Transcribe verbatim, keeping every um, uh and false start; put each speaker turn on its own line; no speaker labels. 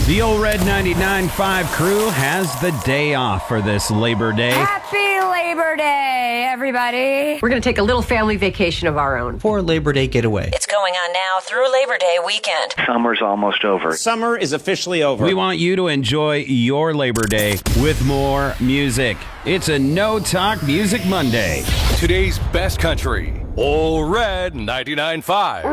The Old Red ninety-nine point five crew has the day off for this Labor Day.
Happy Labor Day, everybody.
We're going to take a little family vacation of our own.
For a Labor Day getaway.
It's going on now through Labor Day weekend.
Summer's almost over.
Summer is officially over.
We want you to enjoy your Labor Day with more music. It's a No Talk Music Monday.
Today's best country, Old Red ninety-nine point five.